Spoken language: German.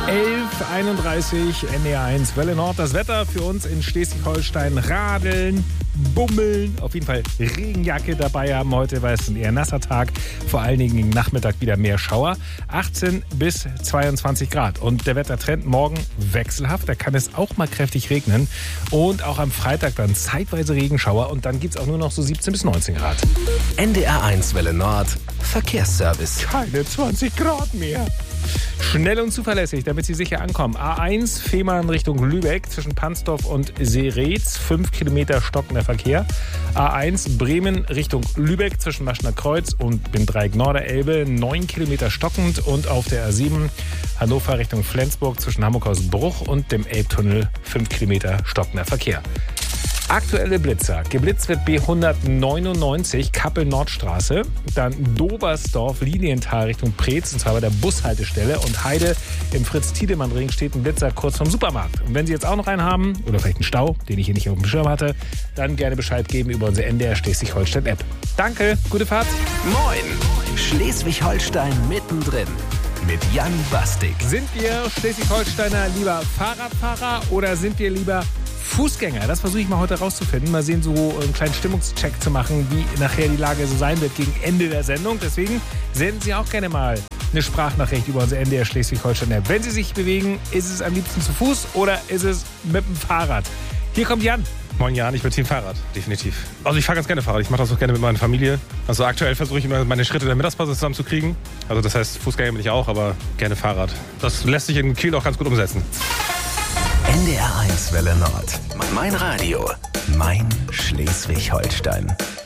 11:31 NDR1 Welle Nord. Das Wetter für uns in Schleswig-Holstein: Radeln, Bummeln, auf jeden Fall Regenjacke dabei haben heute, weil es ein eher nasser Tag. Vor allen Dingen gegen Nachmittag wieder mehr Schauer. 18 bis 22 Grad. Und der Wettertrend morgen wechselhaft. Da kann es auch mal kräftig regnen. Und auch am Freitag dann zeitweise Regenschauer. Und dann gibt es auch nur noch so 17 bis 19 Grad. NDR1 Welle Nord Verkehrsservice. Keine 20 Grad mehr. Schnell und zuverlässig, damit Sie sicher ankommen. A1 Fehmarn Richtung Lübeck zwischen Pansdorf und Seretz. 5 Kilometer stockender Verkehr. A1 Bremen Richtung Lübeck zwischen Maschner Kreuz und Bindreieck Norderelbe. 9 Kilometer stockend. Und auf der A7 Hannover Richtung Flensburg zwischen Hamburg-Haus-Bruch und dem Elbtunnel. 5 Kilometer stockender Verkehr. Aktuelle Blitzer. Geblitzt wird B199 Kappel-Nordstraße, dann Dobersdorf Lilienthal Richtung Preetz, und zwar bei der Bushaltestelle, und Heide im Fritz-Tiedemann-Ring steht ein Blitzer kurz vom Supermarkt. Und wenn Sie jetzt auch noch einen haben oder vielleicht einen Stau, den ich hier nicht auf dem Schirm hatte, dann gerne Bescheid geben über unsere NDR Schleswig-Holstein-App. Danke, gute Fahrt. Moin, Schleswig-Holstein mittendrin mit Jan Bastik. Sind wir Schleswig-Holsteiner lieber Fahrradfahrer oder sind wir lieber Fußgänger? Das versuche ich mal heute rauszufinden. Mal sehen, so einen kleinen Stimmungscheck zu machen, wie nachher die Lage so sein wird gegen Ende der Sendung. Deswegen senden Sie auch gerne mal eine Sprachnachricht über unsere NDR Schleswig-Holstein-App. Wenn Sie sich bewegen, ist es am liebsten zu Fuß oder ist es mit dem Fahrrad? Hier kommt Jan. Moin Jan, ich bin Team Fahrrad, definitiv. Also ich fahre ganz gerne Fahrrad, ich mache das auch gerne mit meiner Familie. Also aktuell versuche ich immer meine Schritte der Mittagspause zusammenzukriegen. Also das heißt, Fußgänger bin ich auch, aber gerne Fahrrad. Das lässt sich in Kiel auch ganz gut umsetzen. NDR1 Welle Nord. Mein Radio. Mein Schleswig-Holstein.